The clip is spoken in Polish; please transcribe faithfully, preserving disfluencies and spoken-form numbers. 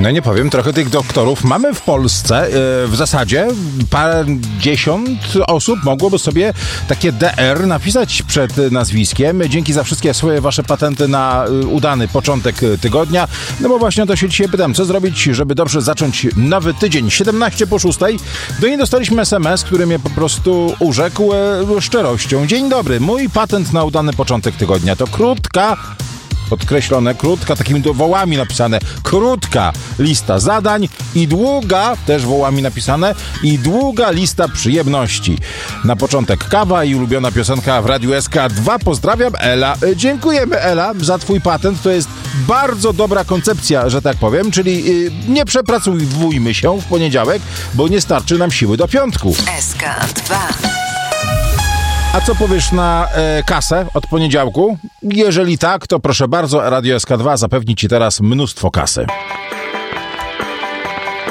No nie powiem, trochę tych doktorów mamy w Polsce. W zasadzie parędziesiąt osób mogłoby sobie takie D R napisać przed nazwiskiem. Dzięki za wszystkie swoje wasze patenty na udany początek tygodnia. No bo właśnie o to się dzisiaj pytam, co zrobić, żeby dobrze zacząć nowy tydzień. siedemnaście po szóstej. Do niej dostaliśmy es em es, który mnie po prostu urzekł szczerością. Dzień dobry, mój patent na udany początek tygodnia to krótka, podkreślone krótka, takimi wołami napisane, krótka lista zadań i długa, też wołami napisane, i długa lista przyjemności. Na początek kawa i ulubiona piosenka w Radiu S K dwa. Pozdrawiam, Ela. Dziękujemy, Ela, za twój patent. To jest bardzo dobra koncepcja, że tak powiem, czyli yy, nie przepracujmy się w poniedziałek, bo nie starczy nam siły do piątku. S K dwa. A co powiesz na e, kasę od poniedziałku? Jeżeli tak, to proszę bardzo, Radio S K dwa zapewni ci teraz mnóstwo kasy.